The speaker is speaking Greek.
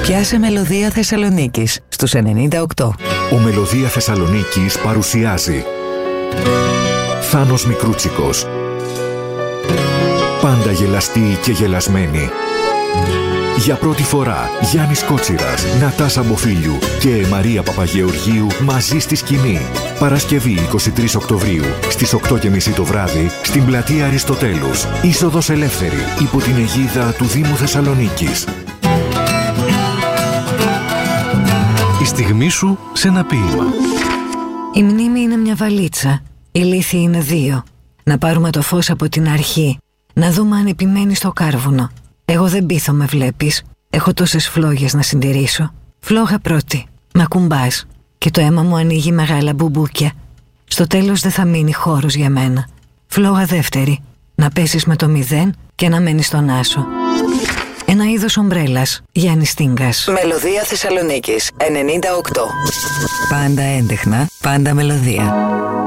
Πιάσε Μελωδία Θεσσαλονίκης στους 98. Ο Μελωδία Θεσσαλονίκης παρουσιάζει Θάνος Μικρούτσικος. Πάντα γελαστή και γελασμένη. Για πρώτη φορά Γιάννης Κότσιρας, Νατάσα Μποφίλιου και Μαρία Παπαγεωργίου μαζί στη σκηνή. Παρασκευή 23 Οκτωβρίου στις 8:30 το βράδυ στην πλατεία Αριστοτέλους. Είσοδος ελεύθερη υπό την αιγίδα του Δήμου Θεσσαλονίκης. Η στιγμή σου σε ένα ποίημα. Η μνήμη είναι μια βαλίτσα. Οι λύθοι είναι δύο. Να πάρουμε το φως από την αρχή. Να δούμε αν επιμένει στο κάρβουνο. Εγώ δεν πείθομαι, βλέπεις. Έχω τόσες φλόγες να συντηρήσω. Φλόγα πρώτη. Μ' ακουμπάς. Και το αίμα μου ανοίγει μεγάλα μπουμπούκια. Στο τέλος δεν θα μείνει χώρος για μένα. Φλόγα δεύτερη. Να πέσεις με το 0 και να μένεις στον άσο. Ένα είδος ομπρέλας. Γιάννης Τίνγκας. Μελωδία Θεσσαλονίκης 98. Πάντα έντεχνα, πάντα μελωδία.